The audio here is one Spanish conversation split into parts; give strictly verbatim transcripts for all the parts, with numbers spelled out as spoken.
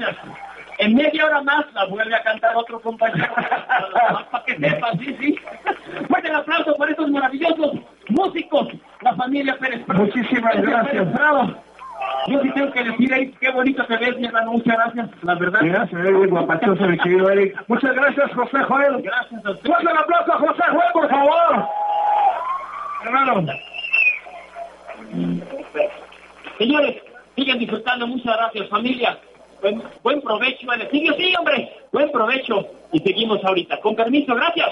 gracias. En media hora más la vuelve a cantar otro compañero. Para que sepas, sí, sí. Fuerte el aplauso por estos maravillosos músicos, la familia Pérez Prado. Muchísimas gracias. Yo sí tengo que decir ahí, qué bonito te ves, mi hermano, muchas gracias, la verdad. Gracias, Eric, guapachoso, mi querido Eric. Muchas gracias, José Joel. Gracias a usted. Fuerte el aplauso a José Joel, por favor. Hermano. Señores, sigan disfrutando, muchas gracias, familia. Buen, buen provecho, vale. Sigue, sí, hombre, buen provecho. Y seguimos ahorita. Con permiso, gracias.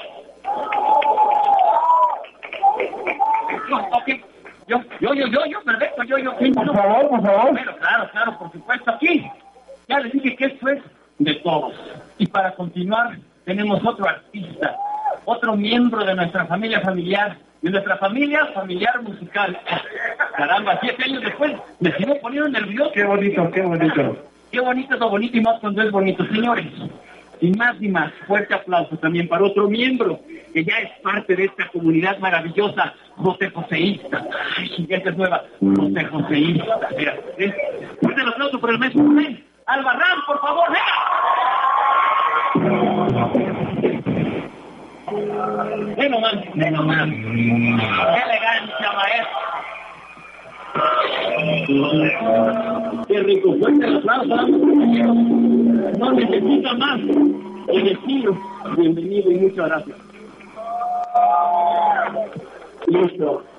No, ok. Yo, yo, yo, yo, yo, perfecto, yo, yo. Por favor, por favor. Pero claro, claro, por supuesto, aquí. Ya les dije que esto es de todos. Y para continuar, tenemos otro artista, otro miembro de nuestra familia familiar, de nuestra familia familiar musical. Caramba, siete años después, me sigo poniendo nervioso. Qué bonito, qué bonito. Qué bonito es lo bonito y más cuando es bonito. Señores, sin más ni más, fuerte aplauso también para otro miembro que ya es parte de esta comunidad maravillosa, José Joseísta. Ay, esta es nueva, José Joseísta. Mira, ¿eh? Fuerte el aplauso por el maestro José. Albarrán, por favor, venga. Ven nomás, ven nomás. Qué elegancia, maestro. Qué rico, fuerte el aplauso. No necesita más el estilo. Bienvenido y muchas gracias. Listo.